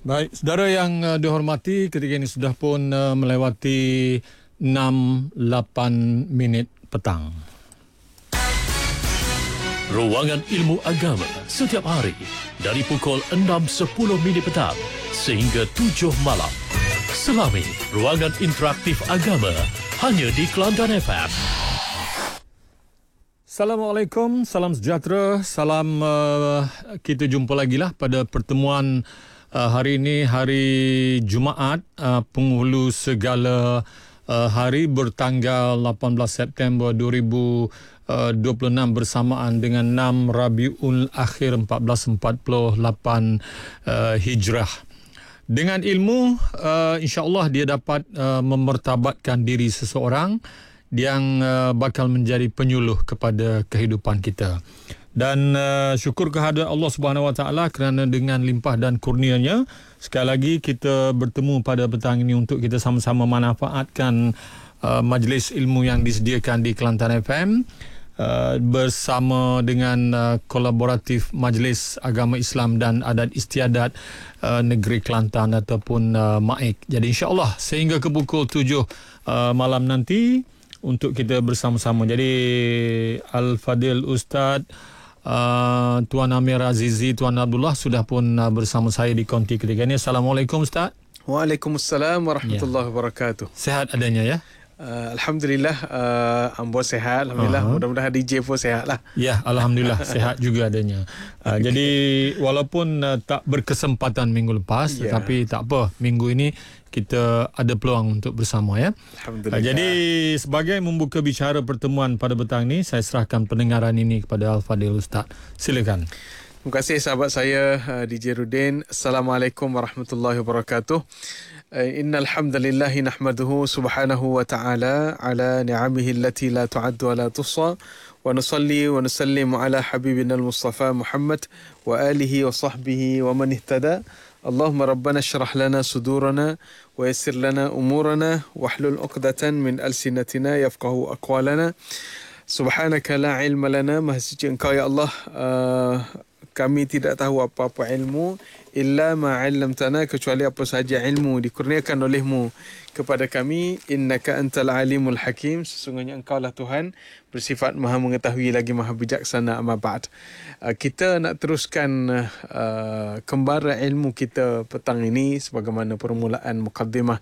Baik, saudara yang dihormati, ketika ini sudah pun melewati 6-8 minit petang. Ruangan Ilmu Agama setiap hari dari pukul 6.10 minit petang sehingga 7 malam. Selami Ruangan Interaktif Agama hanya di Kelantan FM. Assalamualaikum, salam sejahtera, salam kita jumpa lagi lah pada pertemuan hari ini, hari Jumaat, penghulu segala hari bertanggal 18 September 2026 bersamaan dengan 6 Rabiul Akhir 1448 Hijrah. Dengan ilmu, insya-Allah dia dapat memertabatkan diri seseorang yang bakal menjadi penyuluh kepada kehidupan kita. Dan syukur kehadirat Allah Subhanahu Wa Taala kerana dengan limpah dan kurnianya sekali lagi kita bertemu pada petang ini untuk kita sama-sama manfaatkan majlis ilmu yang disediakan di Kelantan FM bersama dengan kolaboratif Majlis Agama Islam dan Adat Istiadat Negeri Kelantan ataupun MAIK. Jadi insya-Allah sehingga ke pukul 7 malam nanti untuk kita bersama-sama. Jadi Al-Fadil Ustaz Tuan Amir Azizi, Tuan Abdullah sudah pun bersama saya di konti ketika ini. Assalamualaikum Ustaz. Waalaikumsalam warahmatullahi wabarakatuh. Sehat adanya ya? Alhamdulillah, Ambo sehat. Alhamdulillah. Mudah-mudahan DJ pun sehat lah. Ya, Alhamdulillah sehat juga adanya. Jadi walaupun tak berkesempatan minggu lepas, tetapi tak apa, minggu ini kita ada peluang untuk bersama ya. Alhamdulillah. Jadi sebagai membuka bicara pertemuan pada petang ini, saya serahkan pendengaran ini kepada Al-Fadil Ustaz. Silakan. Terima kasih sahabat saya DJ Rudin. Assalamualaikum warahmatullahi wabarakatuh. Innal hamdalillah nahmaduhu subhanahu wa ta'ala ala ni'amihi allati la tu'addu wa la tuhsa wa nusalli wa nusallimu ala habibina al-Mustafa Muhammad wa alihi wa sahbihi wa man ihtada. Allahumma rabbana syrah lana sudurana wa yassir lana umurana wahlul 'uqdatan min alsinatina yafqahu aqwalana. Subhanaka la ilma lana, maha suci Engkau ya Allah, kami tidak tahu apa-apa ilmu illa ma 'allamtana, kecuali apa sahaja ilmu dikurniakan olehmu kepada kami. Innaka antal alimul hakim, sesungguhnya Engkau lah Tuhan bersifat maha mengetahui lagi maha bijaksana. Amma ba'd. Kita nak teruskan kembara ilmu kita petang ini sebagaimana permulaan mukaddimah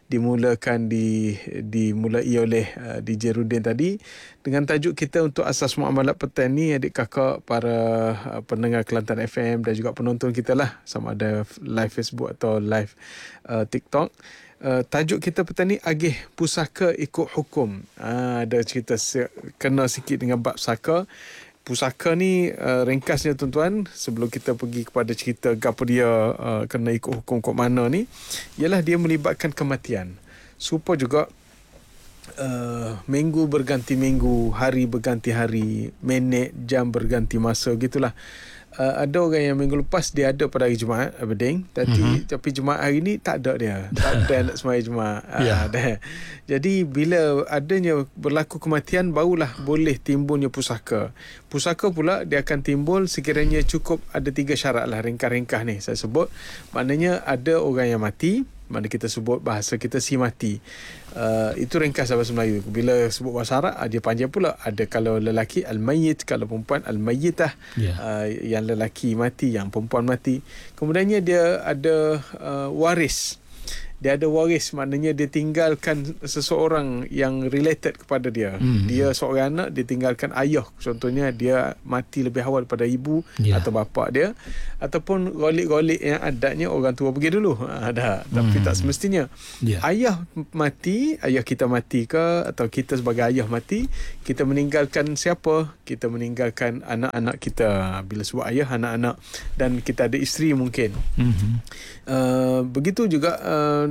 dimulai oleh DJ Rudin tadi dengan tajuk kita untuk asas muamalat petang ni. Adik kakak para pendengar Kelantan FM dan juga penonton kita lah, sama ada live Facebook atau live TikTok. Tajuk kita petang ni agih pusaka ikut hukum. Ada cerita kena sikit dengan bab pusaka. Pusaka ni ringkasnya tuan-tuan, sebelum kita pergi kepada cerita apa dia kena ikut hukum kok mana ni, ialah dia melibatkan kematian. Serupa juga minggu berganti minggu, hari berganti hari, minit, jam berganti masa, gitulah. Ada orang yang minggu lepas dia ada pada hari Jumaat Aberdeen, tapi Jumaat hari ni tak ada dia. Tak ada nak sembahyang Jumaat. Jadi bila adanya berlaku kematian, barulah boleh timbulnya pusaka. Pusaka pula dia akan timbul sekiranya cukup ada 3 syarat lah, ringkas-ringkas ni saya sebut. Maknanya ada orang yang mati, mana kita sebut bahasa kita si mati. Itu ringkas bahasa Melayu. Bila sebut bahasa Arab dia panjang pula. Ada kalau lelaki al-mayyit, kalau perempuan al-mayyitah. Yang lelaki mati, yang perempuan mati. Kemudiannya dia ada waris. Dia ada waris, maknanya dia tinggalkan seseorang yang related kepada dia. Dia seorang anak, dia tinggalkan ayah. Contohnya dia mati lebih awal daripada ibu atau bapa dia. Ataupun golik-golik yang adatnya orang tua pergi dulu. Tapi tak semestinya. Ayah mati, ayah kita mati ke, atau kita sebagai ayah mati, kita meninggalkan siapa? Kita meninggalkan anak-anak kita. Bila sebut ayah, anak-anak. Dan kita ada isteri mungkin. Begitu juga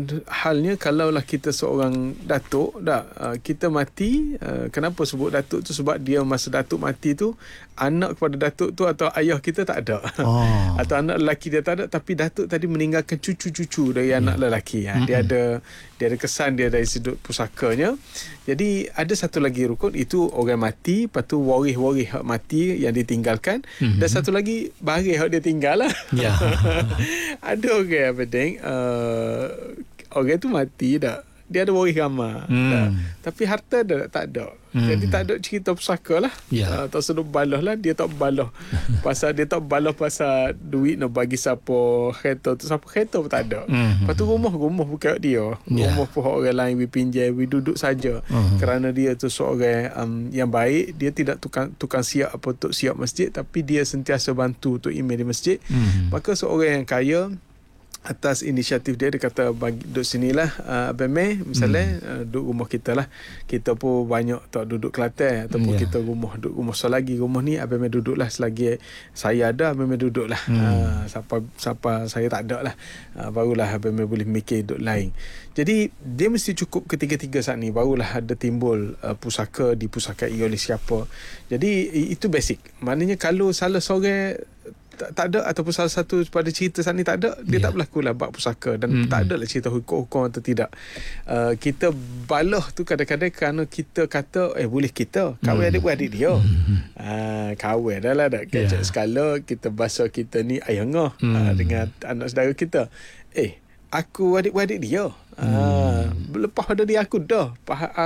lain halnya kalaulah kita seorang datuk kita mati, kenapa sebut datuk tu? Sebab dia masa datuk mati tu, anak kepada datuk tu atau ayah kita tak ada. Atau anak lelaki dia tak ada, tapi datuk tadi meninggalkan cucu-cucu dari anak lelaki. Dia ada kesan dia dari sudut pusakanya. Jadi ada satu lagi rukun, itu orang mati, lepas tu waris-waris hak mati yang ditinggalkan, dan satu lagi baris hak dia tinggal lah. Ada orang apa orang tu mati dah, dia ada waris ramai tapi harta dah tak ada. Jadi tak ada cerita pusaka lah. Tak sedut balah lah. Dia tak balah pasal duit nak bagi siapa kereta tu, siapa kereta pun tak ada. Lepas tu rumah bukan dia. Rumah pun orang lain pinjam, duduk saja. Kerana dia tu seorang yang baik. Dia tidak tukang siap apa untuk siap masjid, tapi dia sentiasa bantu untuk email di masjid. Maka seorang yang kaya, atas inisiatif dia kata bagi duduk sinilah Abang Meh misalnya, duduk rumah kita lah. Kita pun banyak tak duduk Kelantan, ataupun kita duduk rumah selagi rumah ni Abang Meh duduk lah, selagi saya ada Abang Meh duduk lah. Siapa saya tak ada lah, barulah Abang Meh boleh mikir duduk lain. Jadi dia mesti cukup ketiga-tiga saat ni, barulah ada timbul pusaka dipusakai oleh siapa. Jadi itu basic. Maknanya kalau salah seorang tak ada, ataupun salah satu pada cerita saat ni tak ada, dia tak berlaku lah bab pusaka. Dan tak ada lah cerita hukum atau tidak. Kita balah tu kadang-kadang kerana kita kata boleh kita kahwin adik-beradik dia. Kahwin dah lah, dah kecek skala kita bahasa kita ni ayah ngah dengan anak saudara kita. Aku adik-beradik dia. Lepas pada dia aku dah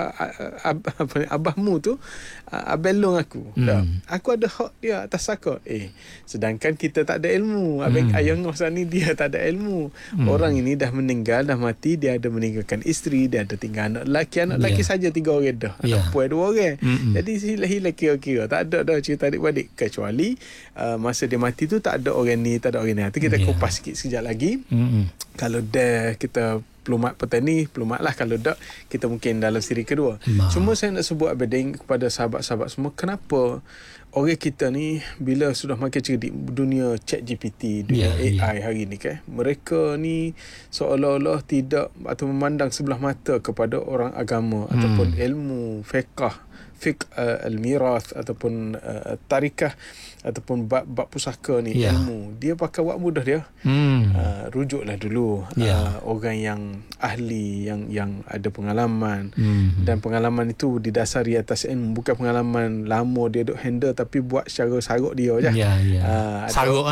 abahmu tu abelong aku dah. Aku ada hak dia atas aku. Sedangkan kita tak ada ilmu. Abang ayah ngah ni dia tak ada ilmu. Orang ini dah meninggal, dah mati, dia ada meninggalkan isteri, dia ada tinggal anak lelaki saja 3 orang dah. Anak puan 2 orang. Jadi hilang kira-kira tak ada dah cerita adik-beradik, kecuali masa dia mati tu tak ada orang ni, tak ada orang ni. Nanti kita kupas sikit sekejap lagi. Kalau dah kita pelumat petani, pelumat lah. Kalau tak, kita mungkin dalam siri kedua. Cuma saya nak sebut Abeding kepada sahabat-sahabat semua, kenapa orang kita ni bila sudah makin cerdik, dunia ChatGPT, dunia AI hari ni mereka ni seolah-olah tidak atau memandang sebelah mata kepada orang agama ataupun ilmu fiqh al-mirath ataupun tarikah ataupun bab pusaka ni, ilmu dia pakai wak mudah dia. Rujuklah dulu orang yang ahli, yang ada pengalaman, dan pengalaman itu didasari atas ilmu, bukan pengalaman lama dia duk handle tapi buat secara saruk dia je. Saruk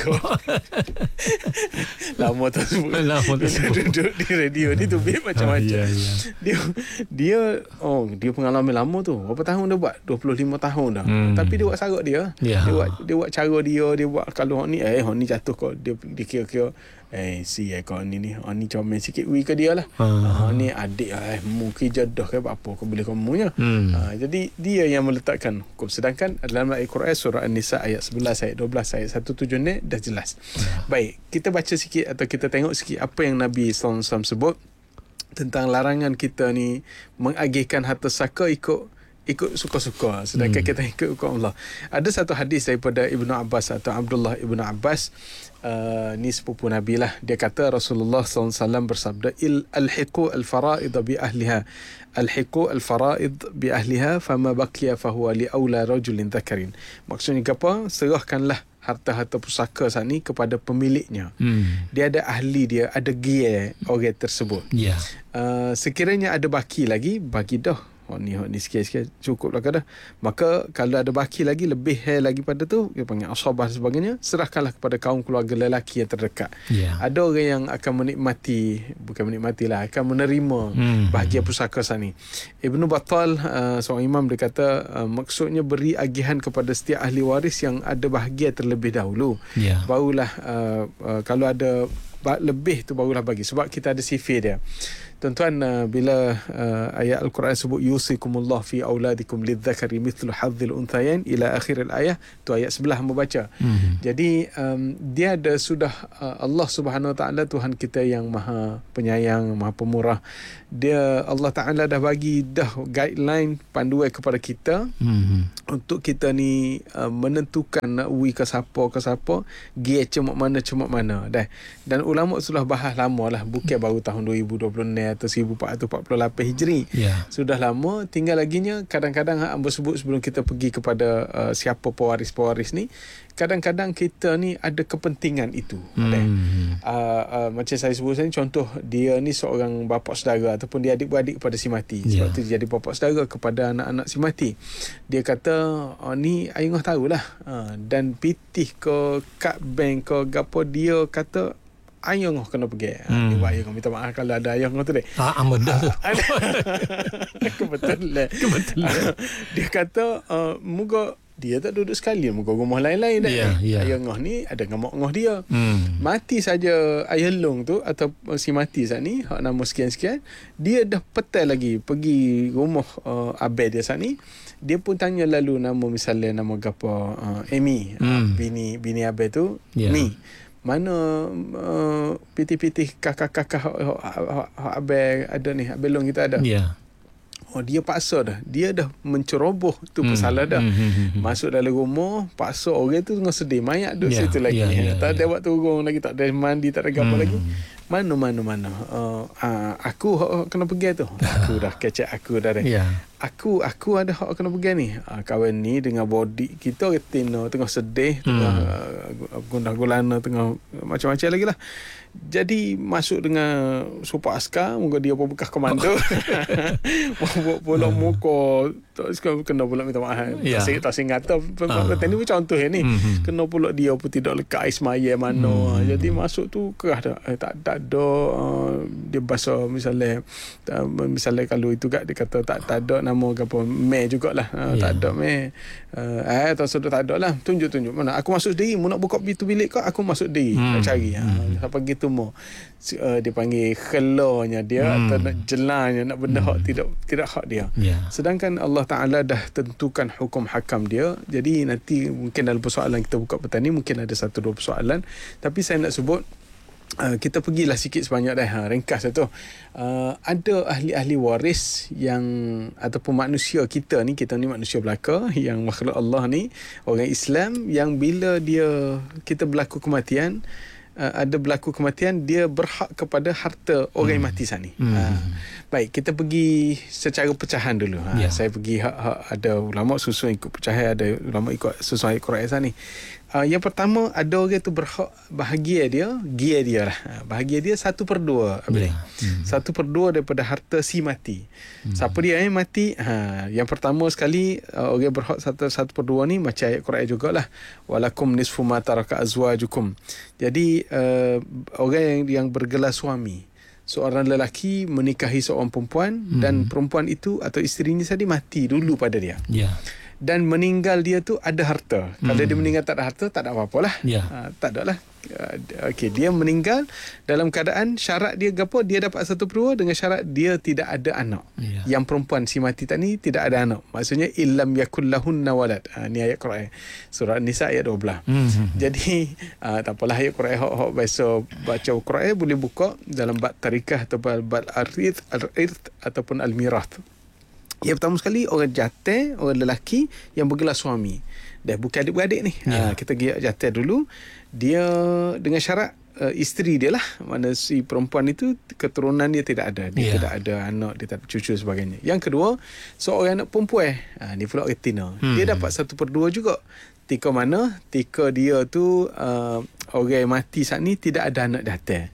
lama tu duduk di radio ni tu macam-macam. Dia pengalaman lama tu berapa tahun dah buat, 25 tahun dah. Tapi dia buat saruk dia. Dia buat cara dia buat. Kalau hak ni jatuh kau, dia kira-kira kau ni comel sikit ke dia lah. Ni adik mungkin jodoh ke apa kau boleh kamunya. Jadi dia yang meletakkan hukum. Sedangkan dalam Al-Quran surah An-Nisa ayat 11, ayat 12, ayat 17 ni dah jelas. Baik, kita baca sikit atau kita tengok sikit apa yang Nabi SAW sebut tentang larangan kita ni mengagihkan harta saka ikut suka-suka, sedangkan kita ikut hukum Allah. Ada satu hadis daripada Ibnu Abbas atau Abdullah Ibnu Abbas, ni sepupu Nabi lah. Dia kata Rasulullah SAW bersabda, alhiqu al-fara'id bi ahliha, alhiqu al-fara'id bi ahliha, fama baqiya fahuwa li awla rajulin dhakarin. Maksudnya apa? Serahkanlah harta-harta pusaka saat ni kepada pemiliknya. Dia ada ahli dia, ada gear orang tersebut. Sekiranya ada baki lagi, bagi dah. Ni sikit-sikit cukup lah dah. Maka kalau ada baki lagi, lebih lagi pada tu, dia panggil asabah dan sebagainya, serahkanlah kepada kaum keluarga lelaki yang terdekat. Ada orang yang akan akan menerima bahagia pusaka saat ni. Ibnu Battal, seorang imam, dia kata maksudnya beri agihan kepada setiap ahli waris yang ada bahagia terlebih dahulu. Barulah kalau ada lebih tu barulah bagi, sebab kita ada sifir dia. tuan-tuan, bila ayat Al-Quran sebut yusikumullah fi auladikum lidzakari mithlu hadzil unthayain ila akhir ayat, tu ayat sebelah hamba baca. Jadi dia ada sudah Allah Subhanahu Wa Taala, Tuhan kita yang Maha Penyayang, Maha Pemurah. Dia Allah Taala dah bagi dah guideline, panduan kepada kita untuk kita ni menentukan nak uwi ke siapa gia cemak mana dah. Dan ulama sudah bahas lama lah, bukan baru tahun 2026 atau 1448 Hijri. Sudah lama. Tinggal laginya kadang-kadang hamba sebut sebelum kita pergi kepada siapa pewaris-pewaris ni, kadang-kadang kita ni ada kepentingan itu. Macam saya sebut tadi, contoh dia ni seorang bapa saudara ataupun dia adik-beradik kepada si mati. Sebab tu dia jadi bapa saudara kepada anak-anak si mati. Dia kata ni ayah tahulah, dan pitih ke kad bank ke gapo, dia kata ayah kena pergi. Ni buat ayah minta maaf kalau ada ayah tu deh. Amudah tu. Kebetulan. Dia kata moga dia tak duduk sekali, muka rumah lain-lain dah. Ayah ngah ni ada dengan mak ngah dia. Mati saja ayah long tu atau si mati saat ni, hak nama sekian-sekian, dia dah petai lagi pergi rumah abang dia saat ni. Dia pun tanya lalu nama, misalnya nama gapo, Amy, bini abang tu, Mi. Mana pitih-pitih kakak-kakak abang ada ni, abang long kita ada. Dia paksa dah. Dia dah menceroboh tu pesalah dah. Masuk dalam rumah, paksa orang tu tengah sedih. Mayat duduk situ lagi. Tak ada waktu turun lagi, tak ada mandi, tak ada apa lagi. Mana. Aku kena pergi tu. Aku dah kecek aku dah deh. Aku ada hak kena pergi ni. Kawan ni dengan body kita retina, tengah sedih, tengah gundah gulana, tengah macam-macam lagi lah. Jadi masuk dengan supaya askar, muka dia pun bekas komando. Pulak muka kena pulak minta maaf. Tak singata. Ni pun contoh ni. Kena pulak dia pun tidak lekat ais maya mana. Jadi masuk tu kerah dah. Tak ada dia bahasa misalnya kalau itu kat dia kata tak ada nama apa me jugalah. Tak ada me. Tak sudah tak ada lah. Tunjuk mana aku masuk sendiri, mu nak buka pintu bilik kau, aku masuk sendiri nak cari. Sampai gitu mo. Dia panggil khelanya dia atau nak jelanya, nak benda hak tidak hak dia. Sedangkan Allah Taala dah tentukan hukum hakam dia. Jadi nanti mungkin dalam persoalan kita buka petang ni mungkin ada 1-2 persoalan, tapi saya nak sebut kita pergilah sikit sebanyak dah, ringkas tu. Ada ahli-ahli waris yang ataupun manusia kita ni manusia belaka, yang makhluk Allah ni, orang Islam, yang bila kita berlaku kematian, dia berhak kepada harta orang yang mati sana. Baik, kita pergi secara pecahan dulu. Saya pergi ada ulama susun ikut pecahan, ada ulama ikut susun ayat Quran sana. Yang pertama, ada orang tu berhak bahagia dia lah. Bahagia dia 1/2. 1/2 daripada harta si mati. Siapa dia yang mati? Yang pertama sekali, orang berhak 1/2 ni macam ayat Quran jugalah. Walakum nisfu ma taraka azwajukum. Jadi orang yang bergelar suami, seorang lelaki menikahi seorang perempuan, dan perempuan itu atau isterinya tadi mati dulu pada dia. Dan meninggal dia tu ada harta. Kalau dia meninggal tak ada harta, tak ada apa-apalah. Tak ada lah. Okey, dia meninggal dalam keadaan syarat dia gapo, dia dapat 1/2 dengan syarat dia tidak ada anak. Yang perempuan si mati tadi tidak ada anak. Maksudnya illam yakul lahunna walad. Ni ayat Quran surah Nisa ayat 12. Jadi tak apalah, ayat Quran hok biasa baca Quran boleh buka dalam bab tarikah atau bab al-irth ataupun al-mirath. Yang pertama sekali, orang jantan, orang lelaki yang bergelar suami. Dah bukan adik-beradik ni. Kita pergi jantan dulu. Dia dengan syarat isteri dia lah. Mana si perempuan itu keturunan dia tidak ada. Dia tidak ada anak, dia tak ada cucu sebagainya. Yang kedua, seorang anak perempuan. Ni pula retina. Dia dapat 1/2 juga. Tika mana? Tika dia tu orang yang mati saat ni tidak ada anak datang.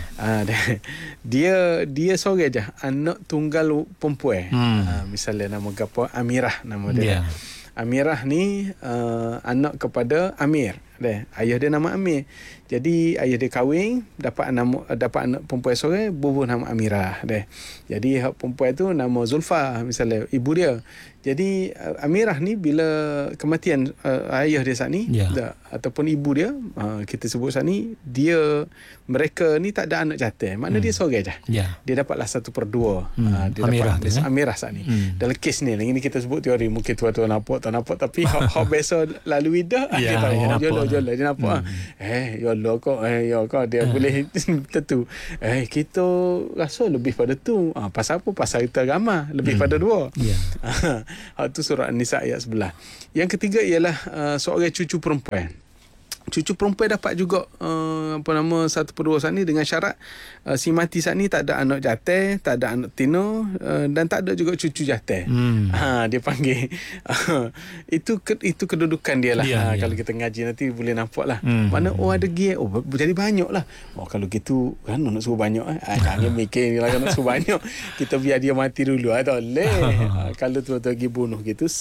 Dia seorang je, anak tunggal perempuan. Misalnya nama gapo Amirah nama dia. Amirah ni anak kepada Amir. dia. Ayah dia nama Amir. Jadi ayah dia kahwin, dapat anak perempuan seorang, bubuh nama Amirah dia. Jadi hak perempuan tu nama Zulfa misalnya, ibu dia. Jadi Amirah ni bila kematian ayah dia saat ni ataupun ibu dia, kita sebut saat ni, mereka ni tak ada anak jantan. Makna dia seorang je. Dia dapatlah 1/2. Dia Amirah dapat Amirah saat ni. Dalam kes ni, ini kita sebut teori, mungkin tuan-tuan nampak tak nampak, tapi hak biasa lalu ida dia tahu. Jolah dia nampak. Yolah kau dia boleh tentu. Kita rasa lebih pada tu. Pasal apa? Pasal kita agama lebih pada 2. Itu surah An-Nisa ayat 11. Yang ketiga ialah seorang cucu perempuan. Cucu perempuan dapat juga 1/2 saat ni, dengan syarat si mati saat ni tak ada anak jantan, tak ada anak tino, dan tak ada juga cucu jantan. Dia panggil itu kedudukan dia lah. Kalau kita ngaji nanti boleh nampak lah. Mana ada gia, jadi banyak lah. Kalau gitu kan nak suruh banyak, jangan mikir ni lah nak suruh banyak. Kita biar dia mati dulu, tak boleh. Kalau tu pergi bunuh gitu.